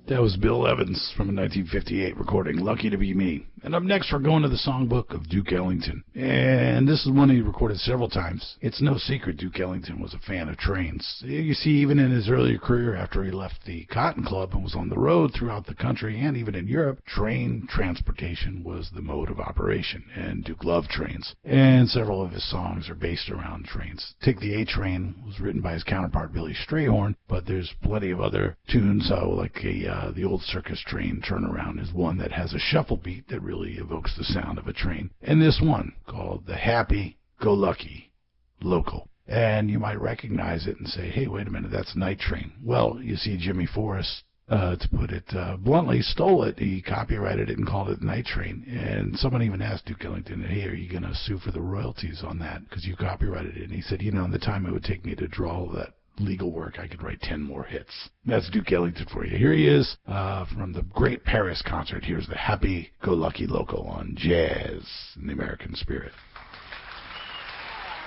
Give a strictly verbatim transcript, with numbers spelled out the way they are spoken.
That was Bill Evans from a nineteen fifty-eight recording, Lucky to Be Me. And up next, we're going to the songbook of Duke Ellington. And this is one he recorded several times. It's no secret Duke Ellington was a fan of trains. You see, even in his earlier career, after he left the Cotton Club and was on the road throughout the country and even in Europe, train transportation was the mode of operation, and Duke loved trains. And several of his songs are based around trains. Take the A Train was written by his counterpart, Billy Strayhorn, but there's plenty of other tunes, uh, like a, uh, the old circus train turnaround is one that has a shuffle beat that really evokes the sound of a train. And this one, called the Happy-Go-Lucky Local. And you might recognize it and say, hey, wait a minute, that's Night Train. Well, you see, Jimmy Forrest, uh, to put it uh, bluntly, stole it. He copyrighted it and called it Night Train. And someone even asked Duke Ellington, hey, are you going to sue for the royalties on that because you copyrighted it? And he said, you know, in the time it would take me to draw all that legal work, I could write ten more hits. That's Duke Ellington for you. Here he is uh, from the Great Paris Concert. Here's the Happy-Go-Lucky Local on Jazz in the American Spirit.